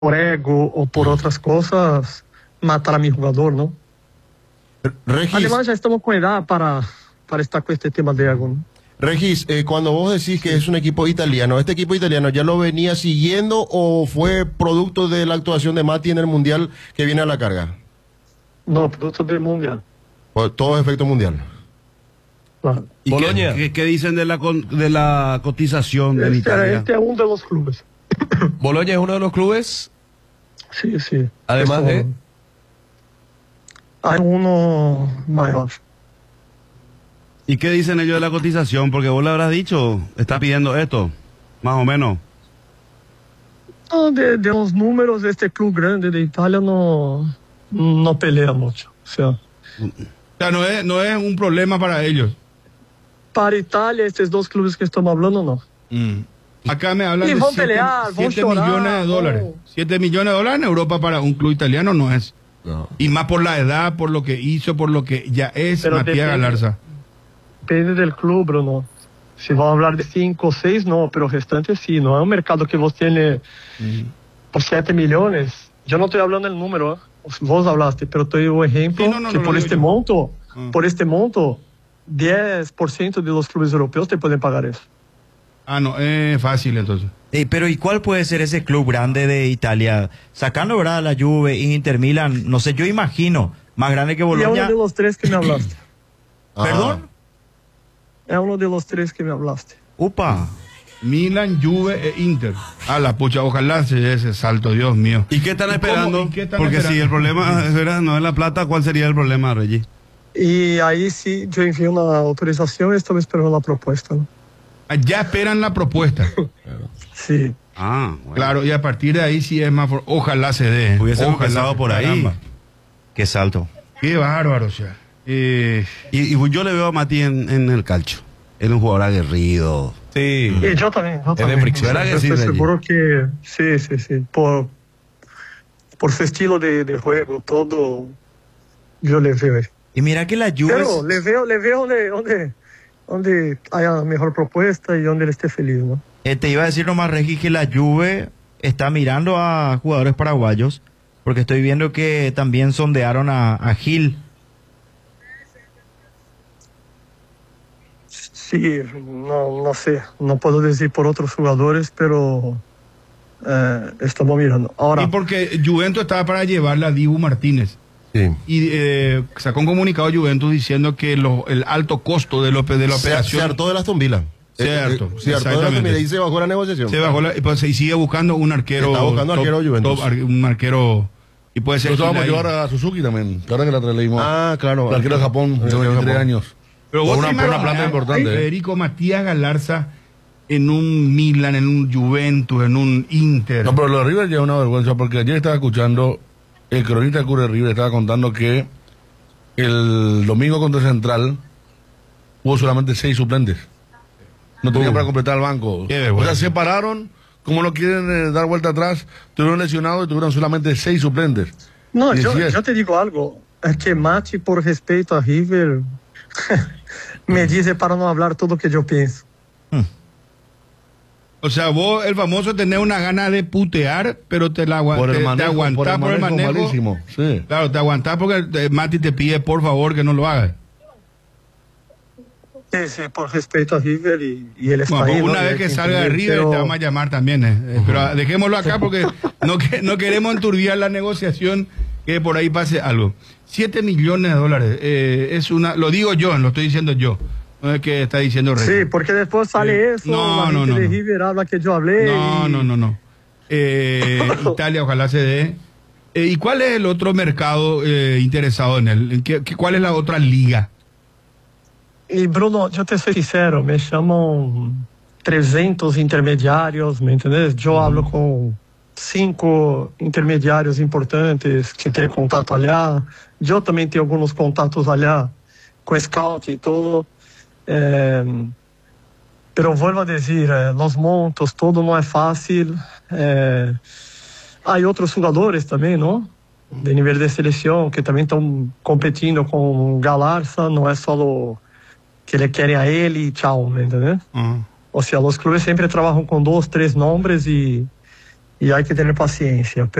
por ego o por otras cosas matar a mi jugador, ¿no? Regis, Además ya estamos con edad para estar con este tema de ego, ¿no? Regis, cuando vos decís que es un equipo italiano, ¿este equipo italiano ya lo venía siguiendo o fue producto de la actuación de Matti en el Mundial que viene a la carga? No, producto del Mundial. Por todo efecto mundial. Claro. ¿Y Boloña. qué dicen de la cotización en Italia? Este es uno de los clubes. Boloña es uno de los clubes, Sí, sí. además Eso- de... Hay uno mayor. ¿Y qué dicen ellos de la cotización? Porque vos le habrás dicho, está pidiendo esto, más o menos. No, de los números, este club grande de Italia no pelea mucho. O sea, O sea, no es un problema para ellos. para Italia, estos dos clubes que estamos hablando, no. Acá me hablan Y de van a pelear, van a 7 llorar, millones de dólares. no. 7 millones de dólares en Europa para un club italiano no es. No. Y más por la edad, por lo que hizo, por lo que ya es Pero Matías depende. Galarza. Depende del club, Bruno. Si vamos a hablar de 5 o 6, no, pero el restante sí. No es un mercado que vos tiene por 7 millones. Yo no estoy hablando del número, vos hablaste, pero te doy un ejemplo Sí, no, que lo por digo este yo. monto, por este monto, 10% de los clubes europeos te pueden pagar eso. Ah, no, es fácil entonces. Pero ¿y cuál puede ser ese club grande de Italia? Sacando, ¿verdad? La Juve, Inter, Milan, no sé, yo imagino, más grande que Y es uno Boloña. de los tres que me hablaste. ¿Perdón? Es uno de los tres que me hablaste. Upa. Milan, Juve e Inter. Ah, la pucha, ojalá se dé ese salto, Dios mío. ¿Y qué están ¿Y cómo? esperando? ¿Y qué están Porque esperando? si el problema no es la plata, ¿cuál sería el problema, Reggie? Y ahí sí, yo envié una autorización y estaba esperando la propuesta, ¿no? Ah, ya esperan la propuesta. Sí. Ah, bueno. Claro, y a partir de ahí sí es más... Ojalá se dé. Hubiésemos Ojalá, empezado por ahí. caramba. Qué salto. Qué bárbaro, o sea. Y yo le veo a Mati en el calcio. Él es un jugador aguerrido. Sí. Y yo también. Yo de también. fricción. ¿Verdad que Yo sí, estoy Reggie? seguro que sí. Por su estilo de juego, todo, yo le veo eso. Y mira que la Juve... Pero le veo donde haya mejor propuesta y donde él esté feliz, ¿no? Te iba a decir nomás, Regi, que la Juve está mirando a jugadores paraguayos, porque estoy viendo que también sondearon a Gil. Sí, no sé, no puedo decir por otros jugadores, pero estamos mirando. Ahora, Y porque Juventus estaba para llevarla a Dibu Martínez. Sí. Y sacó un comunicado Juventus diciendo que el alto costo de la Se operación hartó de la Villa. Cierto, Se hartó de la exactamente. y se bajó la negociación. se bajó y sigue buscando un arquero. Está buscando arquero Juventus. un arquero. Y puede ser. Nosotros vamos a Gil ahí. llevar a Suzuki también, que ahora que la traemos. Ah, claro. El arquero de Japón, de El arquero de 23 Japón. años. Pero Por vos una, te por una imaginas, plata importante. Federico Matías Galarza en un Milan, en un Juventus, en un Inter. No, pero lo de River ya es una vergüenza, porque ayer estaba escuchando, el cronista de Cure River estaba contando que el domingo contra Central hubo solamente 6 suplentes. No tenía para completar el banco. Qué O vergüenza. sea, se pararon, como no quieren dar vuelta atrás, tuvieron lesionados y tuvieron solamente 6 suplentes. no, Y yo decía- te digo algo, es que Mati, por respeto a River, me dice para no hablar todo lo que yo pienso. O sea, vos, el famoso, tenés una gana de putear, pero te la Por el te manejo, aguantás por el manejo. malísimo. Sí. Claro, te aguantás porque Mati te pide por favor que no lo hagas. Sí, por respeto a River y él está Bueno, ahí. pues ¿no? una Y vez hay que salga de entender, River pero- te vamos a llamar también. Pero dejémoslo acá porque no queremos enturbiar la negociación, que por ahí pase algo. 7 millones de dólares. Es una, lo digo yo, lo estoy diciendo yo. No es que está diciendo Rey. Sí, porque después sale eso, No, la no, gente no, de no. River habla que yo hablé. No. Italia, ojalá se dé. ¿Y cuál es el otro mercado interesado en él? ¿Cuál es la otra liga? Y Bruno, yo te soy sincero, me llaman 300 intermediarios, ¿me entiendes? Yo hablo con 5 intermediarios importantes que tienen contato allá. Yo también tengo algunos contactos allá con Scout y todo. Pero vuelvo a decir, los montos, todo no es fácil. Hay otros jugadores también, ¿no? De nivel de selección que también están competindo con Galarza, no es solo que le quieren a él y chao, ¿me entiendes? O sea, los clubes siempre trabajan con 2, 3 nombres y y hay que tener paciencia.